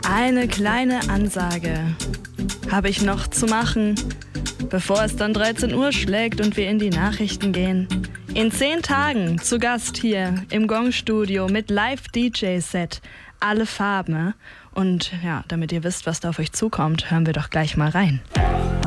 Eine kleine Ansage habe ich noch zu machen, bevor es dann 13 Uhr schlägt und wir in die Nachrichten gehen. In 10 Tagen zu Gast hier im Gong-Studio mit Live-DJ-Set, alle Farben. Und ja, damit ihr wisst, was da auf euch zukommt, hören wir doch gleich mal rein.